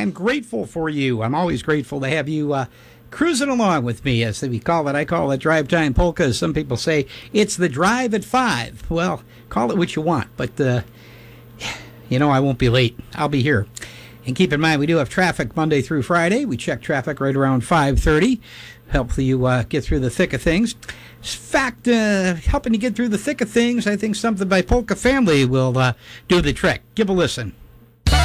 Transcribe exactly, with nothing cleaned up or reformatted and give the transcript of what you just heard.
I'm grateful for you. I'm always grateful to have you uh, cruising along with me, as we call it. I call it Drive Time Polka. Some people say it's the drive at five. Well, call it what you want, but uh, you know I won't be late. I'll be here. And keep in mind, we do have traffic Monday through Friday. We check traffic right around five thirty. Help you uh, get through the thick of things. In fact, uh, helping you get through the thick of things, I think something by Polka Family will uh, do the trick. Give a listen.